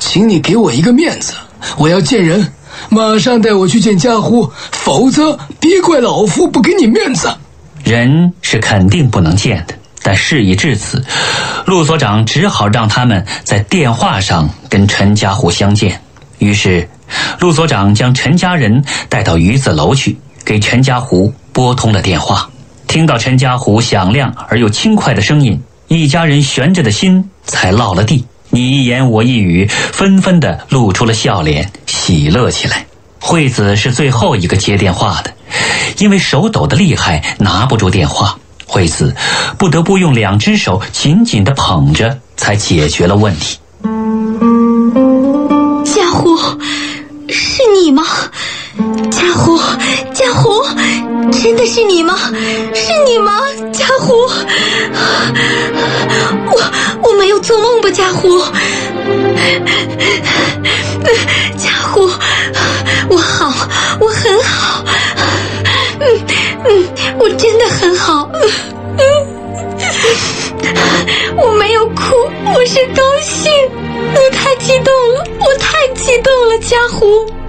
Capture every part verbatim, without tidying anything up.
请你给我一个面子，我要见人，马上带我去见家户，否则别怪老夫不给你面子。 人是肯定不能见的，但事已至此，陆所长只好让他们在电话上跟陈家户相见。于是陆所长将陈家人带到鱼子楼去，给陈家户拨通了电话。听到陈家户响亮而又轻快的声音，一家人悬着的心才落了地，你一言我一语，纷纷地露出了笑脸，喜乐起来。惠子是最后一个接电话的，因为手抖得厉害，拿不住电话，惠子不得不用两只手紧紧地捧着，才解决了问题。 家户，是你吗？家户，家户，真的是你吗？是你吗？家户，我我没有做梦吧？家户，家户，我好，我很好，嗯嗯，我真的很好，我没有哭，我是高兴，我太激动了，我太激动了，家户。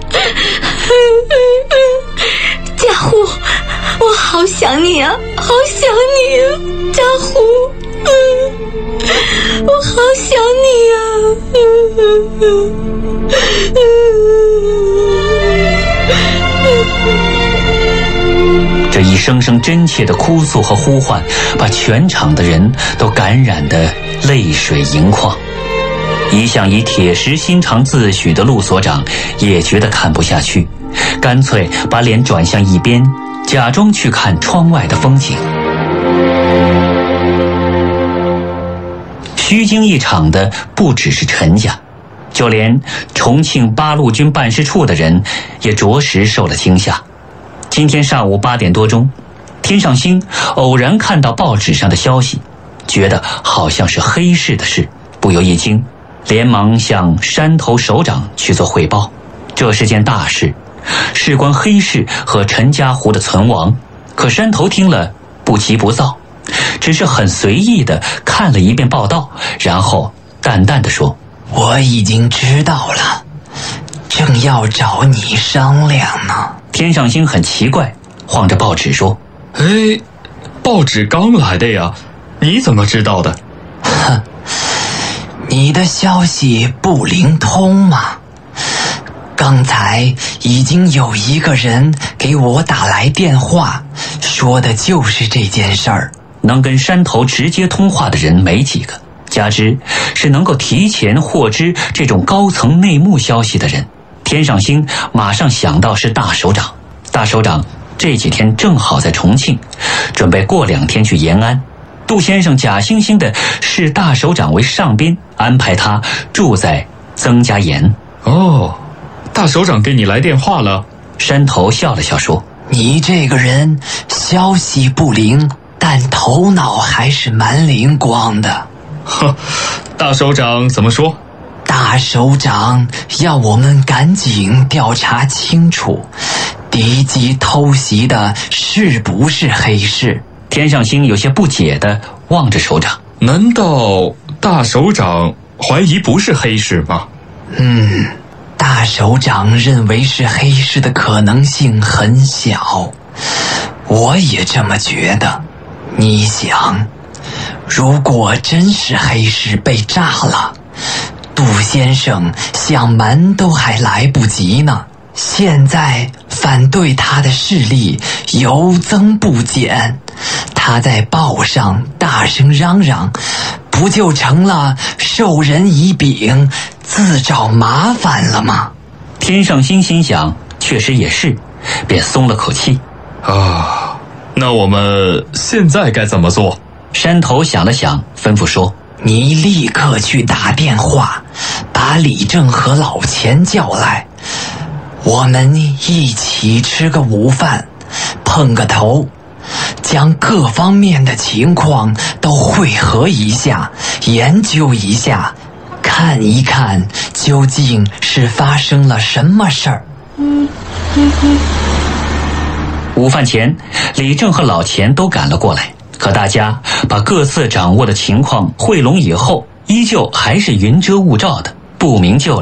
家户，我好想你啊，好想你啊，家户，我好想你啊。这一声声真切的哭诉和呼唤，把全场的人都感染得泪水盈眶。一向以铁石心肠自诩的陆所长也觉得看不下去，干脆把脸转向一边，假装去看窗外的风景。虚惊一场的不只是陈家，就连重庆八路军办事处的人也着实受了惊吓。今天上午八点多钟，天上星偶然看到报纸上的消息，觉得好像是黑市的事，不由一惊，连忙向山头首长去做汇报。这是件大事，事关黑市和陈家湖的存亡。可山头听了不急不躁，只是很随意地看了一遍报道，然后淡淡地说： 我已经知道了，正要找你商量呢。 天上星很奇怪，晃着报纸说： 哎，报纸刚来的呀，你怎么知道的？ 哼，你的消息不灵通吗？刚才已经有一个人给我打来电话，说的就是这件事儿。 能跟山头直接通话的人没几个，加之是能够提前获知这种高层内幕消息的人。天上星马上想到是大首长，大首长这几天正好在重庆，准备过两天去延安。杜先生假惺惺的视大首长为上宾，安排他住在曾家岩。 哦，大首长给你来电话了？ 山头笑了笑说： 你这个人消息不灵，但头脑还是蛮灵光的。 呵，大首长怎么说？ 大首长要我们赶紧调查清楚，敌机偷袭的是不是黑市？ 天上星有些不解地望着首长。 难道大首长怀疑不是黑市吗？ 嗯，大首长认为是黑市的可能性很小，我也这么觉得。你想，如果真是黑市被炸了，杜先生想瞒都还来不及呢。现在反对他的势力有增不减，他在报上大声嚷嚷，不就成了授人以柄，自找麻烦了吗？ 天上星心想，确实也是，便松了口气。 啊，那我们现在该怎么做？ 山头想了想，吩咐说： 你立刻去打电话，把李正和老钱叫来，我们一起吃个午饭，碰个头，将各方面的情况都汇合一下，研究一下，看一看究竟是发生了什么事儿。 午饭前，李正和老钱都赶了过来，可大家把各自掌握的情况汇拢以后，依旧还是云遮雾罩的，不明就里。